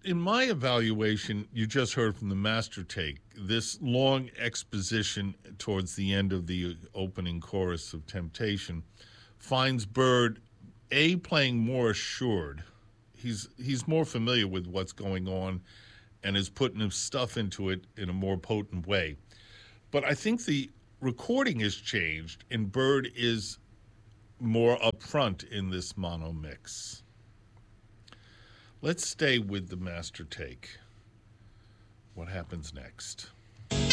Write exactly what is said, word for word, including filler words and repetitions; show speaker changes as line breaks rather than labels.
in my evaluation, you just heard from the master take, this long exposition towards the end of the opening chorus of Temptation finds Bird, A, playing more assured. He's, he's more familiar with what's going on and is putting his stuff into it in a more potent way. But I think the recording has changed, and Bird is more upfront in this mono mix. Let's stay with the master take. What happens next?